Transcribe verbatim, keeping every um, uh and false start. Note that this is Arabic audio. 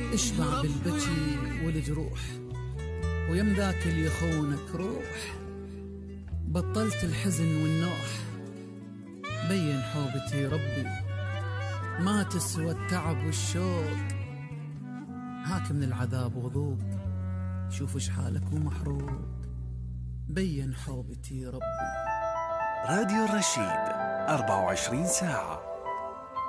اشبع بالبكي والجروح، ويم ذاك اللي يخونك روح. بطلت الحزن والنوح، بين حوبتي ربي ما تسوى التعب والشوق. هاك من العذاب وذوق، شوف اش حالك ومحروق. بين حوبتي ربي. راديو الرشيد أربعة وعشرين ساعة.